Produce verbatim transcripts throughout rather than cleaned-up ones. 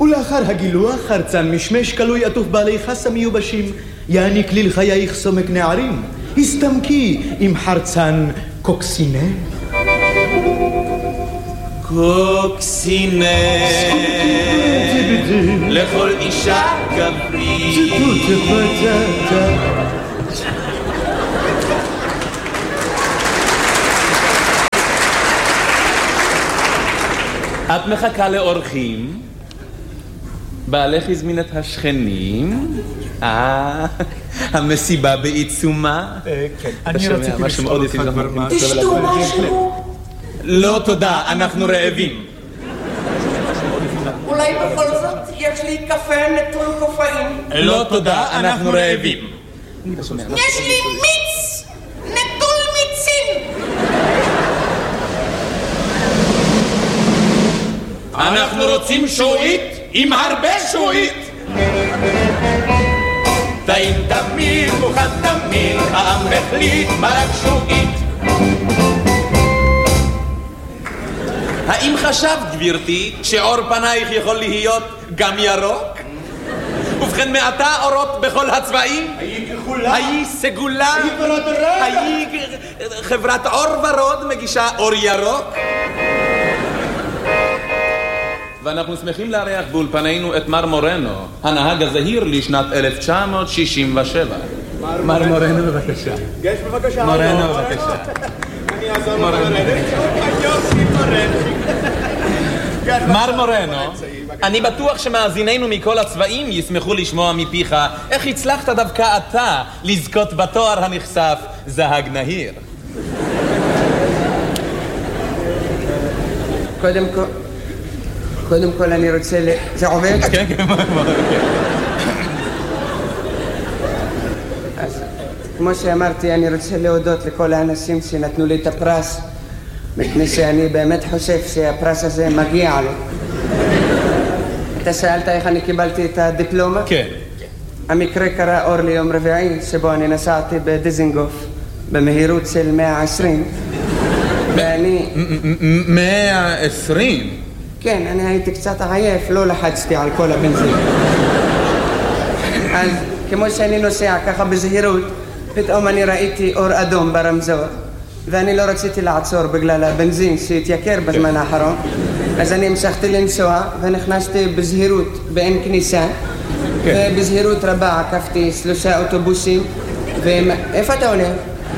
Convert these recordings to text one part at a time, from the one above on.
ולאחר הגילוח חרצן משמש כלוי עטוף בעלי חסה מיובשים, יעניק לי לחייך סומק נערים. הסתמקי עם חרצן קוקסינה. קוקסינה לכל אישה גברית. את מחכה לאורחים? בעלך הזמין את השכנים? אה, המסיבה בעיצומה? כן, אני רציתי לשאול אותך כבר מה. תשתו משהו. לא תודה, אנחנו רעבים. אולי בכל זאת יש לי קפה נטול קופאין. לא תודה, אנחנו רעבים. יש לי מיץ נטול מיצים. אנחנו רוצים שועית עם הרבה שועית. טעים תמיד, מוכן תמיד, העם החליט מרק שועית. האם חשבת, גבירתי, שעור פנייך יכול להיות גם ירוק? ובכן מעתה אורות בכל הצבעים? היי כחולה. היי סגולה. היי ורוד רגע. היי חברת אור ורוד מגישה אור ירוק. ואנחנו שמחים לארח באולפנינו את מר מורנו, הנהג הזהיר לשנת אלף תשע מאות שישים ושבע. מר מורנו בבקשה. גש בבקשה. מורנו בבקשה. אני אעזור מורנו. מר מורנו, אני בטוח שמאזיננו מכל הצבעים ישמחו לשמוע מפיך איך הצלחת דווקא אתה לזכות בתואר הנחשף זהג נהיר. קודם כל, קודם כל אני רוצה ל... זה עובד? כן, כן, אז כמו שאמרתי, אני רוצה להודות לכל האנשים שנתנו לי את הפרס, מפני שאני באמת חושב שהפרס הזה מגיע לו. אתה שאלת איך אני קיבלתי את הדיפלומה? כן. המקרה קרה אור ליום רביעי, שבו אני נסעתי בדיזינגוף במהירות של מאה ועשרים, ואני... מאה ועשרים? כן, אני הייתי קצת עייף, לא לחצתי על כל הבנזין. אז כמו שאני נוסע ככה בזהירות, פתאום אני ראיתי אור אדום ברמזור, ואני לא רציתי לעצור בגלל הבנזין שהתייקר בזמן האחרון, אז אני המשכתי לנסוע ונכנסתי בזהירות באין כניסה, ובזהירות רבה עקפתי שלושה אוטובוסים. ואיפה אתה עולה?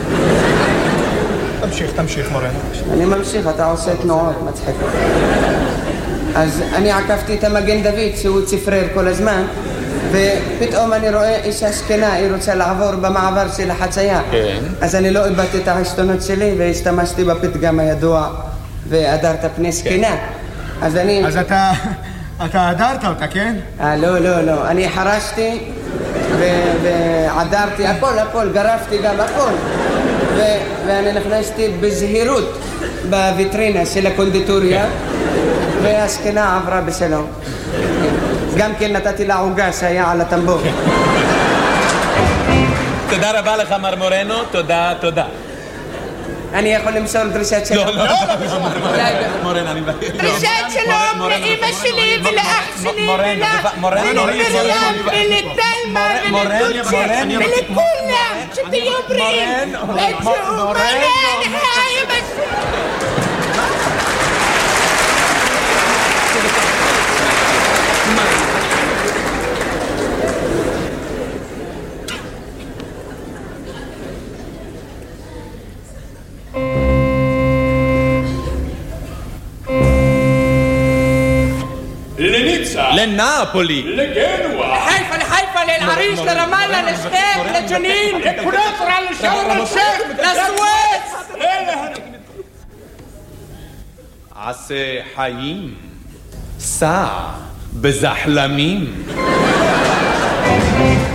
תמשיך, תמשיך מורנו. אני ממשיך, אתה עושה תנועות מצחיקות. אז אני עקפתי את המגן דוד שהוא צפרר כל הזמן, ופתאום אני רואה אישה זקנה, היא רוצה לעבור במעבר של החצייה. כן. אז אני לא איבדתי את העשתונות שלי והשתמשתי בפתגם הידוע והדרת פני זקנה. אז אני... אז אתה... אתה הדרת אותה, כן? אה, לא, לא, לא. אני חרשתי ו- ועדרתי, הכל, הכל, גרפתי גם הכל. ו- ואני נכנסתי בזהירות בוויטרינה של הקונדיטוריה, והזקנה עברה בשלום. גם כן נתתי לה עוגה שהיה על הטמבור. תודה רבה לך מר מורנו, תודה, תודה. אני יכול למסור דרישת שלום? לא, לא, לא, מורנו, אני מבקש. דרישת שלום לאמא שלי ולאח שלי ולמרים ולתלמה ולדוצ'ה ולכולם, שתהיו בריאים ותשאו מלא לחיים לנאפולי, לגנואה, לחיפה, לחיפה, לאל-עריש, לרמאללה, לשכם, לג'נין, לקונטרה, לשארם א-שייח, לסואץ. עשה חיים, סע בזחלמים.